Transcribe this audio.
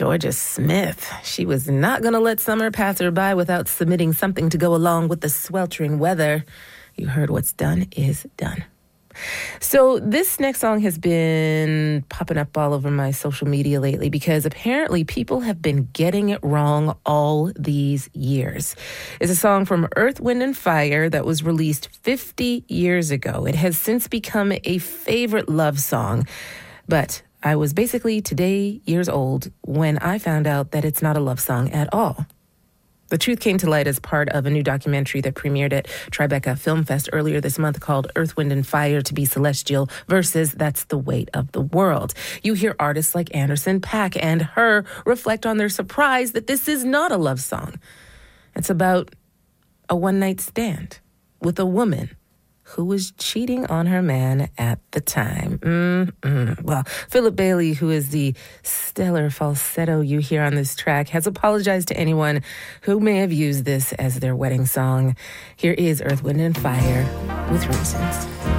Georgia Smith. She was not going to let summer pass her by without submitting something to go along with the sweltering weather. You heard what's done is done. So this next song has been popping up all over my social media lately because apparently people have been getting it wrong all these years. It's a song from Earth, Wind & Fire that was released 50 years ago. It has since become a favorite love song, but I was basically years old when I found out that it's not a love song at all. The truth came to light as part of a new documentary that premiered at Tribeca Film Fest earlier this month called Earth, Wind & Fire to be Celestial versus That's the Weight of the World. You hear artists like Anderson .Paak and Her reflect on their surprise that this is not a love song. It's about a one-night stand with a woman who was cheating on her man at the time. Well, Philip Bailey, who is the stellar falsetto you hear on this track, has apologized to anyone who may have used this as their wedding song. Here is Earth, Wind & Fire with Reasons.